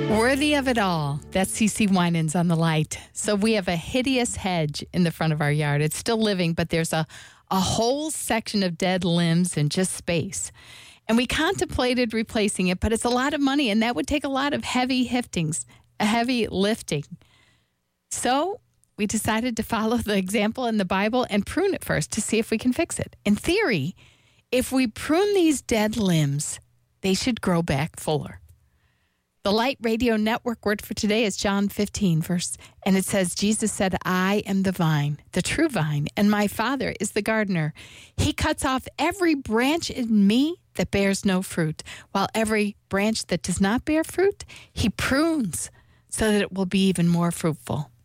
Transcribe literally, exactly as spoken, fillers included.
Worthy of it all. That's C C Winans on the light. So we have a hideous hedge in the front of our yard. It's still living, but there's a, a whole section of dead limbs and just space. And we contemplated replacing it, but it's a lot of money, and that would take a lot of heavy hiftings, a heavy lifting. So we decided to follow the example in the Bible and prune it first to see if we can fix it. In theory, if we prune these dead limbs, they should grow back fuller. The Light Radio Network word for today is John fifteen, verse, and it says, Jesus said, I am the vine, the true vine, and my Father is the gardener. He cuts off every branch in me that bears no fruit, while every branch that does not bear fruit, he prunes so that it will be even more fruitful.